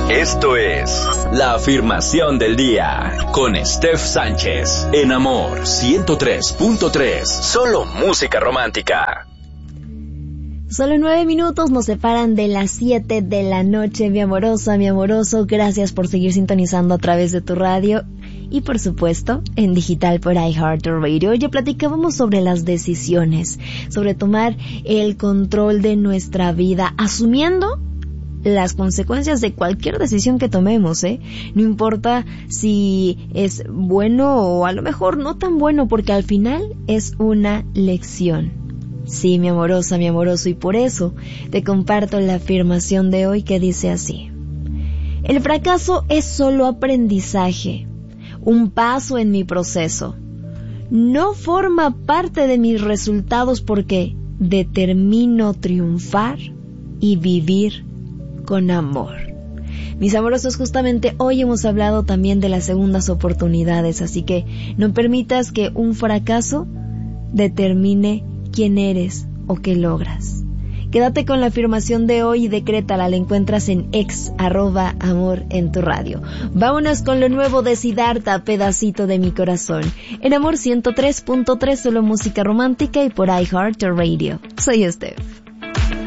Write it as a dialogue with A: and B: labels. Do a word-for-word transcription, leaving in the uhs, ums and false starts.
A: Esto es la afirmación del día con Steph Sánchez en Amor ciento tres punto tres. Solo música romántica.
B: Solo nueve minutos nos separan de las siete de la noche, mi amorosa, mi amoroso. Gracias por seguir sintonizando a través de tu radio y, por supuesto, en digital por iHeartRadio. Hoy platicábamos sobre las decisiones, sobre tomar el control de nuestra vida, asumiendo las consecuencias de cualquier decisión que tomemos, ¿eh? No importa si es bueno o a lo mejor no tan bueno, porque al final es una lección. Sí, mi amorosa, mi amoroso, y por eso te comparto la afirmación de hoy que dice así: el fracaso es solo aprendizaje, un paso en mi proceso. No forma parte de mis resultados porque determino triunfar y vivir con amor. Mis amorosos, justamente hoy hemos hablado también de las segundas oportunidades, así que no permitas que un fracaso determine quién eres o qué logras. Quédate con la afirmación de hoy y decrétala, la encuentras en ex arroba amor en tu radio. Vámonos con lo nuevo de Siddhartha, Pedacito de mi corazón, en Amor ciento tres punto tres, solo música romántica y por iHeartRadio. Soy Steph.